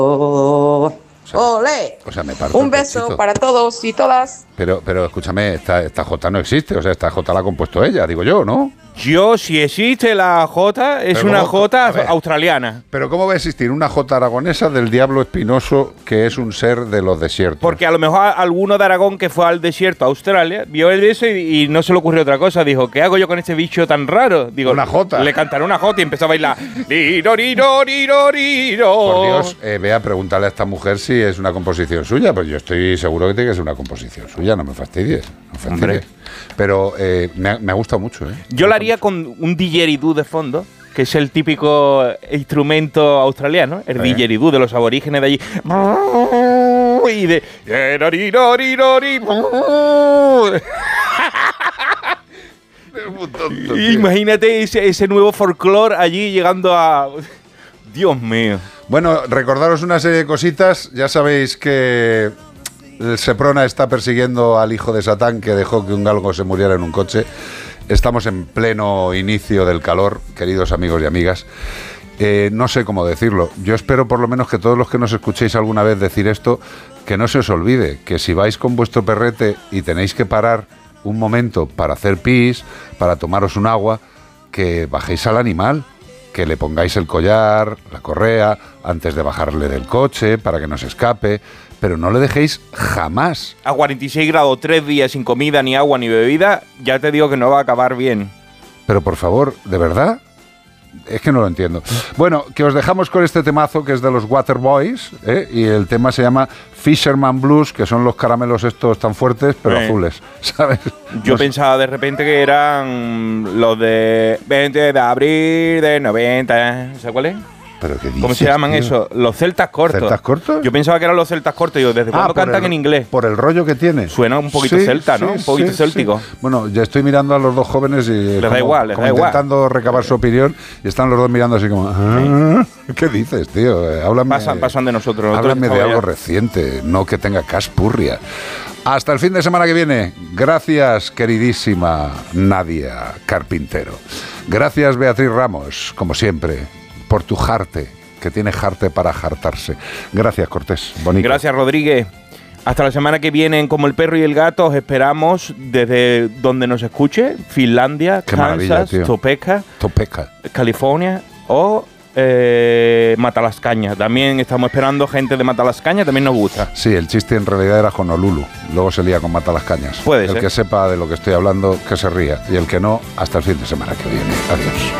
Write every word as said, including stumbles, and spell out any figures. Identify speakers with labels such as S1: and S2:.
S1: Oh,
S2: sea,
S1: ¡Olé!
S2: O sea, me parto
S1: Un
S2: el
S1: beso
S2: pechito.
S1: para todos y todas.
S2: Pero, pero escúchame, esta, esta J no existe, o sea, esta J la ha compuesto ella, digo yo, ¿no?
S3: Yo, si existe la J, es
S2: Pero
S3: una
S2: ¿cómo?
S3: J
S2: A ver.
S3: australiana.
S2: Pero ¿cómo va a existir una J aragonesa del diablo espinoso que es un ser de los desiertos?
S3: Porque a lo mejor alguno de Aragón que fue al desierto a Australia vio el eso y, y no se le ocurrió otra cosa. Dijo, ¿qué hago yo con este bicho tan raro? Digo,
S2: Una jota.
S3: Le cantaré una J y empezó a bailar. Liro, riro, riro, riro.
S2: Por Dios, eh, ve a preguntarle a esta mujer si es una composición suya. Pues yo estoy seguro que tiene que ser una composición suya, no me fastidies. No me fastidies.
S3: Hombre.
S2: Pero eh, me, ha, me ha gustado mucho, ¿eh?
S3: Yo lo haría con un didgeridoo de fondo, que es el típico instrumento australiano, el
S2: ¿Eh?
S3: didgeridoo de los aborígenes de allí. Y de... Imagínate ese, ese nuevo folclore allí llegando a... Dios mío.
S2: Bueno, recordaros una serie de cositas. Ya sabéis que el Seprona está persiguiendo al hijo de Satán que dejó que un galgo se muriera en un coche. Estamos en pleno inicio del calor, queridos amigos y amigas. Eh, no sé cómo decirlo. Yo espero por lo menos que todos los que nos escuchéis alguna vez decir esto, que no se os olvide, que si vais con vuestro perrete y tenéis que parar un momento para hacer pis, para tomaros un agua, que bajéis al animal, que le pongáis el collar, la correa, antes de bajarle del coche, para que no se escape, pero no le dejéis jamás.
S3: A cuarenta y seis grados, tres días sin comida, ni agua, ni bebida, ya te digo que no va a acabar bien.
S2: Pero por favor, ¿de verdad? Es que no lo entiendo. Bueno, que os dejamos con este temazo que es de los Waterboys, ¿eh? Y el tema se llama Fisherman Blues, que son los caramelos estos tan fuertes, pero
S3: Sí.
S2: azules, ¿sabes?
S3: Yo
S2: No sé.
S3: pensaba de repente que eran los de veinte de abril de noventa. ¿Sabes cuál es?
S2: ¿Pero qué
S3: ¿Cómo
S2: dices,
S3: se llaman
S2: tío?
S3: eso? Los celtas cortos.
S2: ¿Celtas cortos?
S3: Yo pensaba que eran los celtas cortos. Yo, ¿desde
S2: Ah,
S3: cuándo
S2: por
S3: cantan
S2: el-
S3: en inglés?
S2: Por el rollo que tiene.
S3: Suena un poquito celta, ¿no? Un poquito céltico.
S2: Bueno, ya estoy mirando a los dos jóvenes y
S3: Les da
S2: como-
S3: igual, les
S2: como
S3: da igual.
S2: intentando recabar su opinión y están los dos mirando así como "Ah, ¿qué dices, tío? Eh, Háblame,
S3: Pasan, pasan de nosotros. Nosotros
S2: háblame de
S3: estamos
S2: algo
S3: ya-
S2: reciente, no que tenga caspurria. Hasta el fin de semana que viene. Gracias, queridísima Nadia Carpintero. Gracias, Beatriz Ramos, como siempre, por tu jarte, que tiene jarte para jartarse. Gracias, Cortés. Bonito.
S3: Gracias, Rodríguez. Hasta la semana que viene en Como el Perro y el Gato. Os esperamos desde donde nos escuche. Finlandia,
S2: Qué maravilla,
S3: Kansas,
S2: tío.
S3: Topeka,
S2: Topeca.
S3: California o eh, Matalascaña. También estamos esperando gente de Matalascaña. También nos gusta.
S2: Sí, el chiste en realidad era Honolulu. Luego se lía con Mata las Cañas.
S3: Puede
S2: el
S3: ser.
S2: que sepa de lo que estoy hablando, que se ría. Y el que no, hasta el fin de semana que viene. Adiós.